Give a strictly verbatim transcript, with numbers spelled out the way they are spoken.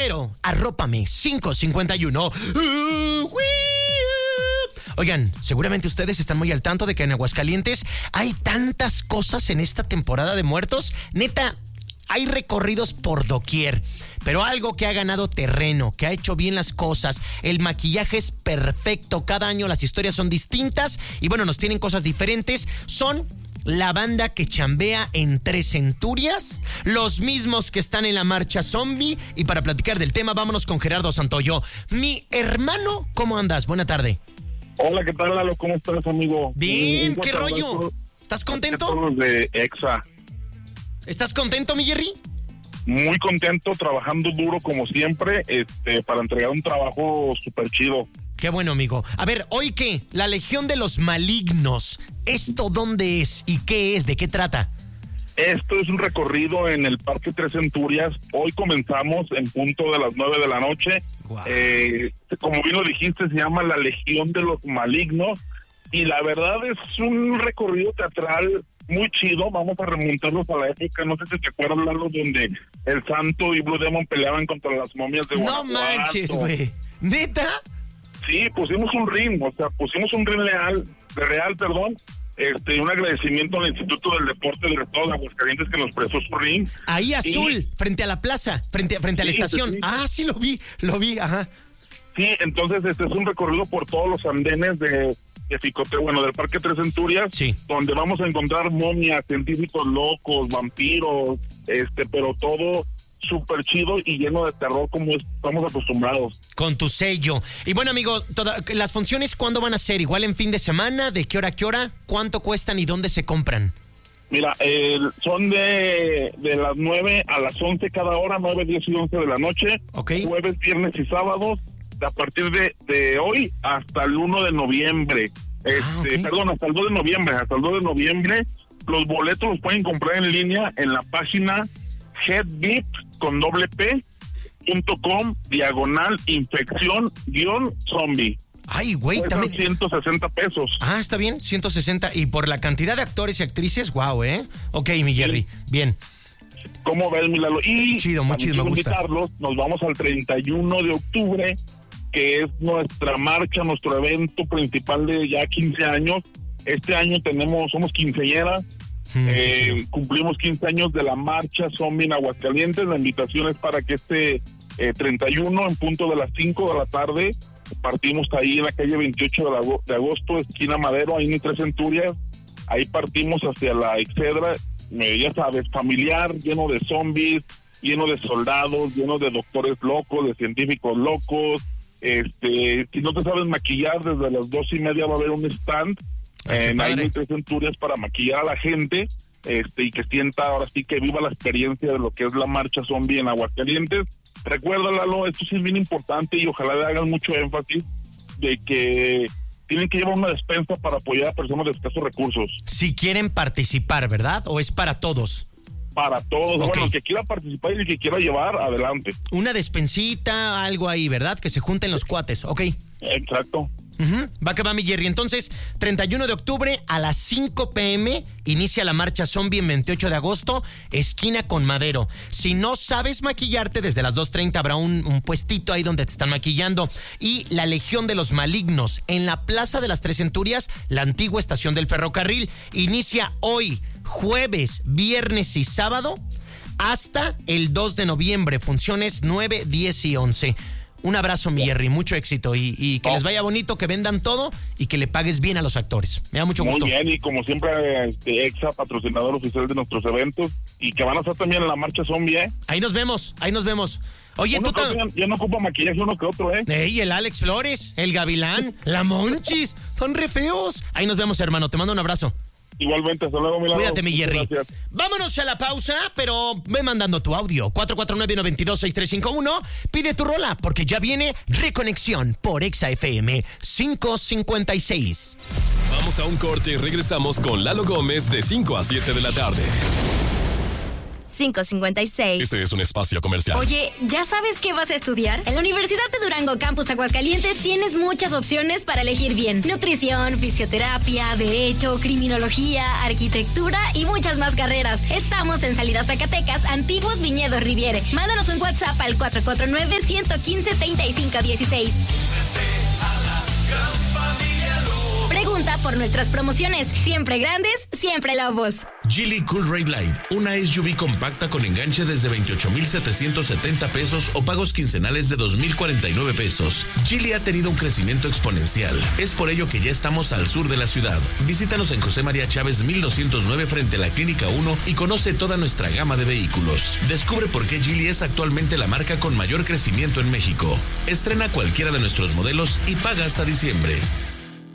Madero, arrópame, cinco cincuenta y uno. Oigan, seguramente ustedes están muy al tanto de que en Aguascalientes hay tantas cosas en esta temporada de muertos. Neta, hay recorridos por doquier. Pero algo que ha ganado terreno, que ha hecho bien las cosas, el maquillaje es perfecto, cada año las historias son distintas y bueno, nos tienen cosas diferentes, son la banda que chambea en Tres Centurias, los mismos que están en la marcha zombie. Y para platicar del tema, vámonos con Gerardo Santoyo. Mi hermano, ¿cómo andas? Buena tarde. Hola, ¿qué tal, Lalo? ¿Cómo estás, amigo? Bien, ¿qué rollo? ¿Estás contento? De Exa. ¿Estás contento, mi Jerry? Muy contento, trabajando duro como siempre, este, para entregar un trabajo súper chido. Qué bueno, amigo. A ver, ¿hoy qué? La Legión de los Malignos. ¿Esto dónde es y qué es? ¿De qué trata? Esto es un recorrido en el Parque Tres Centurias. Hoy comenzamos en punto de las nueve de la noche. Wow. Eh, como bien lo dijiste, se llama La Legión de los Malignos. Y la verdad es un recorrido teatral muy chido. Vamos a remontarnos a la época, no sé si te acuerdas, Lalo, donde el Santo y Blue Demon peleaban contra las momias de Guanajuato. No manches, güey. ¿Neta? Sí, pusimos un ring, o sea, pusimos un ring real, real, perdón, este, un agradecimiento al Instituto del Deporte del Estado de Aguascalientes que nos prestó su ring. Ahí azul, y... frente a la plaza, frente, frente sí, a la estación. Sí, sí. Ah, sí lo vi, lo vi, ajá. Sí, entonces este es un recorrido por todos los andenes de, de Ficote, bueno, del Parque Tres Centurias, sí, donde vamos a encontrar momias, científicos locos, vampiros, este, pero todo súper chido y lleno de terror como estamos acostumbrados. Con tu sello. Y bueno, amigo, toda, ¿las funciones cuándo van a ser? ¿Igual en fin de semana? ¿De qué hora a qué hora? ¿Cuánto cuestan y dónde se compran? Mira, eh, son de, de las nueve a las once cada hora, nueve, diez y once de la noche. Ok. Jueves, viernes y sábados, a partir de, de hoy hasta el uno de noviembre. Este, ah, okay. Perdón, hasta el dos de noviembre, hasta el dos de noviembre. Los boletos los pueden comprar en línea en la página headbeat con doble p punto com diagonal infección guión zombie. Ay, güey, también ciento sesenta pesos. Ah, está bien, ciento sesenta. Y por la cantidad de actores y actrices, wow, ¿eh? Ok, mi Jerry, sí. Bien. ¿Cómo ves, mi Lalo? Y chido, muy chido, me gusta. Invitarlos, nos vamos al treinta y uno de octubre, que es nuestra marcha, nuestro evento principal de ya quince años. Este año tenemos, somos quinceañeras. Hmm, eh, cumplimos quince años de la marcha zombie en Aguascalientes. La invitación es para que este eh, treinta y uno en punto de las cinco de la tarde partimos ahí en la calle veintiocho de agosto, esquina Madero, ahí en Tres Centurias. Ahí partimos hacia la Excedra, eh, ya sabes, familiar, lleno de zombies, lleno de soldados, lleno de doctores locos, de científicos locos. Este, si no te sabes maquillar, desde las dos y media va a haber un stand en ahí en Tres Centurias para maquillar a la gente, este, y que sienta ahora sí que viva la experiencia de lo que es la marcha zombie en Aguascalientes. Recuerda, Lalo, esto sí es bien importante y ojalá le hagan mucho énfasis de que tienen que llevar una despensa para apoyar a personas de escasos recursos. Si quieren participar, ¿verdad? ¿O es para todos? Para todos, okay. Bueno, el que quiera participar y el que quiera llevar, adelante. Una despensita, algo ahí, ¿verdad? Que se junten los cuates, ok. Exacto. Uh-huh. Va que va, mi Jerry. Entonces, treinta y uno de octubre a las cinco pm inicia la marcha zombie en veintiocho de agosto, esquina con Madero. Si no sabes maquillarte, desde las dos treinta habrá un, un puestito ahí donde te están maquillando. Y la Legión de los Malignos en la Plaza de las Tres Centurias, la antigua estación del ferrocarril, inicia hoy, jueves, viernes y sábado, hasta el dos de noviembre. Funciones nueve, diez y once. Un abrazo, mi Jerry, mucho éxito y, y que oh. les vaya bonito, que vendan todo y que le pagues bien a los actores. Me da mucho gusto. Muy bien, y como siempre, este, Exa, patrocinador oficial de nuestros eventos, y que van a estar también en la marcha zombie, ¿eh? Ahí nos vemos, ahí nos vemos. Oye, uno tú también. Ya no ocupa maquillaje uno que otro, ¿eh? Ey, el Alex Flores, el Gavilán, la Monchis, son re feos. Ahí nos vemos, hermano, te mando un abrazo. Igualmente, hasta luego, mi lado. Cuídate, mi Jerry. Vámonos a la pausa, pero ve mandando tu audio. cuatro cuatro nueve, nueve dos, seis tres cinco uno. Pide tu rola, porque ya viene Reconexión por Exa F M quinientos cincuenta y seis. Vamos a un corte y regresamos con Lalo Gómez de cinco a siete de la tarde. cinco cinco seis. Este es un espacio comercial. Oye, ¿ya sabes qué vas a estudiar? En la Universidad de Durango Campus Aguascalientes tienes muchas opciones para elegir bien. Nutrición, fisioterapia, derecho, criminología, arquitectura y muchas más carreras. Estamos en Salida Zacatecas, Antiguos Viñedos Riviere. Mándanos un WhatsApp al cuatro cuatro nueve, uno uno cinco, tres cinco uno seis. Pregunta por nuestras promociones. Siempre grandes, siempre Lobos. Geely Coolray Light, una S U V compacta con enganche desde veintiocho mil setecientos setenta pesos o pagos quincenales de dos mil cuarenta y nueve pesos. Geely ha tenido un crecimiento exponencial. Es por ello que ya estamos al sur de la ciudad. Visítanos en José María Chávez mil doscientos nueve frente a la Clínica uno y conoce toda nuestra gama de vehículos. Descubre por qué Geely es actualmente la marca con mayor crecimiento en México. Estrena cualquiera de nuestros modelos y paga hasta diciembre.